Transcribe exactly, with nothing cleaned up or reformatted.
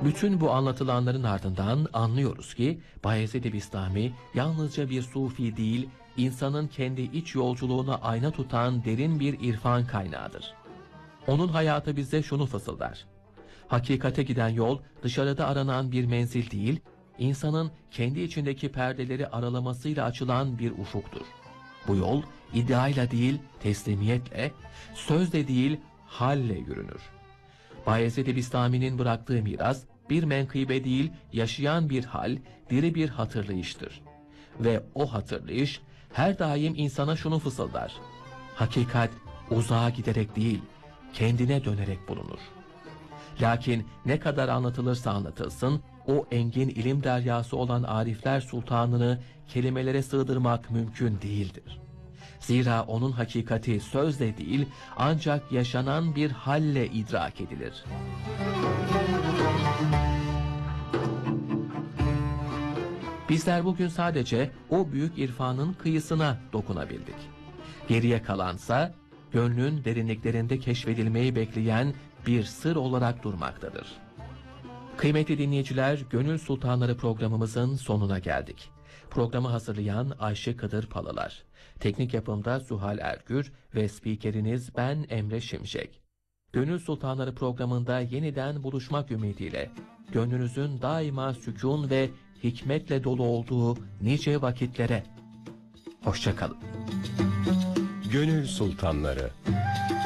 Bütün bu anlatılanların ardından anlıyoruz ki Bayezid Bistami yalnızca bir sufi değil, insanın kendi iç yolculuğuna ayna tutan derin bir irfan kaynağıdır. Onun hayatı bize şunu fısıldar: hakikate giden yol dışarıda aranan bir menzil değil, insanın kendi içindeki perdeleri aralamasıyla açılan bir ufuktur. Bu yol iddiayla değil teslimiyetle, sözle değil halle yürünür. Bayezid Bistami'nin bıraktığı miras bir menkıbe değil, yaşayan bir hal, diri bir hatırlayıştır. Ve o hatırlayış her daim insana şunu fısıldar: hakikat uzağa giderek değil, kendine dönerek bulunur. Lakin ne kadar anlatılırsa anlatılsın, o engin ilim deryası olan Arifler Sultanı'nı kelimelere sığdırmak mümkün değildir. Zira onun hakikati sözle değil, ancak yaşanan bir halle idrak edilir. Bizler bugün sadece o büyük irfanın kıyısına dokunabildik. Geriye kalansa, gönlün derinliklerinde keşfedilmeyi bekleyen bir sır olarak durmaktadır. Kıymetli dinleyiciler, Gönül Sultanları programımızın sonuna geldik. Programı hazırlayan Ayşe Kadır Palalar, teknik yapımda Suhal Ergür ve spikeriniz ben Emre Şimşek. Gönül Sultanları programında yeniden buluşmak ümidiyle, gönlünüzün daima sükûn ve hikmetle dolu olduğu nice vakitlere. Hoşça kalın. Gönül Sultanları.